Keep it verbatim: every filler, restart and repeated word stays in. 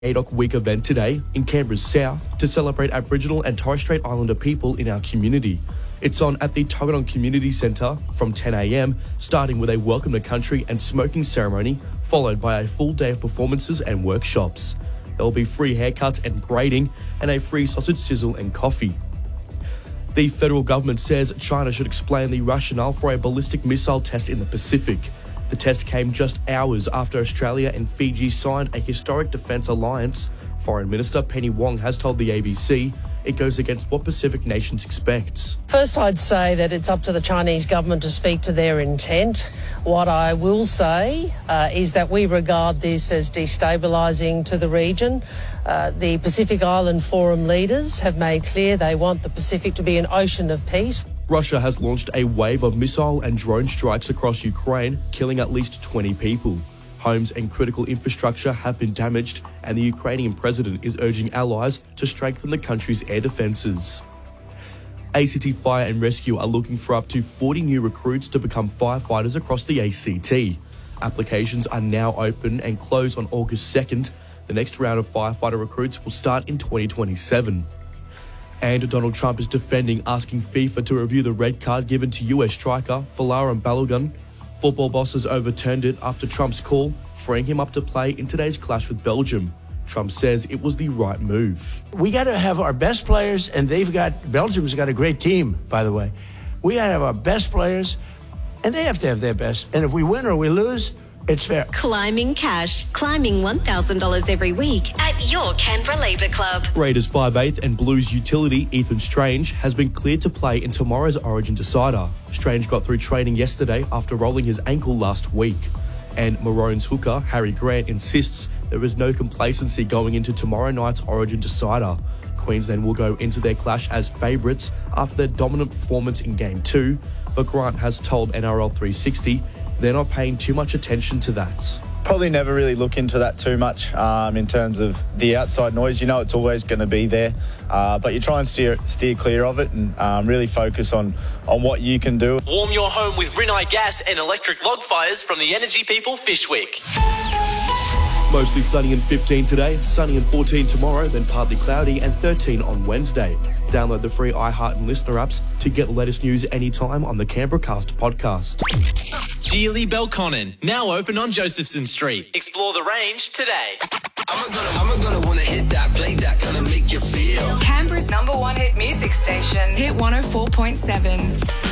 ADOC Week event today in Canberra's south to celebrate Aboriginal and Torres Strait Islander people in our community. It's on at the Tuggeranong Community Centre from ten a m, starting with a welcome to country and smoking ceremony, followed by a full day of performances and workshops. There will be free haircuts and braiding and a free sausage sizzle and coffee. The federal government says China should explain the rationale for a ballistic missile test in the Pacific. The test came just hours after Australia and Fiji signed a historic defence alliance. Foreign Minister Penny Wong has told the A B C it goes against what Pacific nations expect. First, I'd say that it's up to the Chinese government to speak to their intent. What I will say uh, is that we regard this as destabilising to the region. Uh, the Pacific Island Forum leaders have made clear they want the Pacific to be an ocean of peace. Russia has launched a wave of missile and drone strikes across Ukraine, killing at least twenty people. Homes and critical infrastructure have been damaged, and the Ukrainian president is urging allies to strengthen the country's air defences. A C T Fire and Rescue are looking for up to forty new recruits to become firefighters across the A C T. Applications are now open and close on August second. The next round of firefighter recruits will start in twenty twenty-seven. And Donald Trump is defending asking FIFA to review the red card given to U S striker Folarin Balogun. Football bosses overturned it after Trump's call, freeing him up to play in today's clash with Belgium. Trump says it was the right move. We got to have our best players, and they've got, Belgium's got a great team, by the way. We got to have our best players, and they have to have their best. And if we win or we lose, it's fair. Climbing cash. Climbing one thousand dollars every week at your Canberra Labour Club. Raiders five eighth and Blues utility Ethan Strange has been cleared to play in tomorrow's Origin decider. Strange got through training yesterday after rolling his ankle last week. And Maroons hooker Harry Grant insists there is no complacency going into tomorrow night's Origin decider. Queensland will go into their clash as favourites after their dominant performance in Game two, but Grant has told N R L three sixty they're not paying too much attention to that. Probably never really look into that too much um, in terms of the outside noise. You know it's always going to be there, uh, but you try and steer steer clear of it and um, really focus on, on what you can do. Warm your home with Rinnai gas and electric log fires from the Energy People Fishwick. Mostly sunny and fifteen today, sunny and fourteen tomorrow, then partly cloudy and thirteen on Wednesday. Download the free iHeart and Listener apps to get the latest news anytime on the Canberra Cast podcast. Geely Belconnen, now open on Josephson Street. Explore the range today. I'm gonna, I'm gonna wanna hit that, play that, gonna make you feel. Canberra's number one hit music station, Hit one oh four point seven.